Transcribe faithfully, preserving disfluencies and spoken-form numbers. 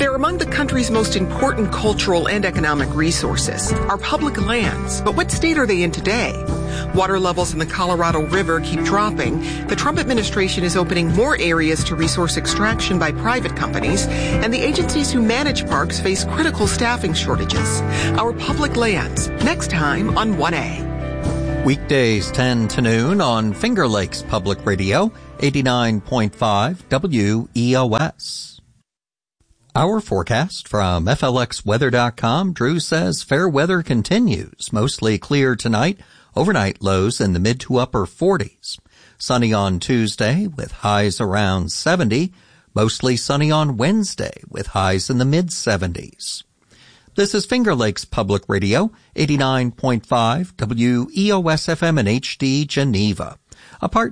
They're among the country's most important cultural and economic resources, our public lands. But what state are they in today? Water levels in the Colorado River keep dropping. The Trump administration is opening more areas to resource extraction by private companies, and the agencies who manage parks face critical staffing shortages. Our public lands, next time on one A. Weekdays ten to noon on Finger Lakes Public Radio, eighty-nine point five W E O S. Our forecast from F L X weather dot com. Drew says fair weather continues. Mostly clear tonight. Overnight lows in the mid to upper forties. Sunny on Tuesday with highs around seventy. Mostly sunny on Wednesday with highs in the mid seventies. This is Finger Lakes Public Radio, eighty-nine point five W E O S F M and H D Geneva. A part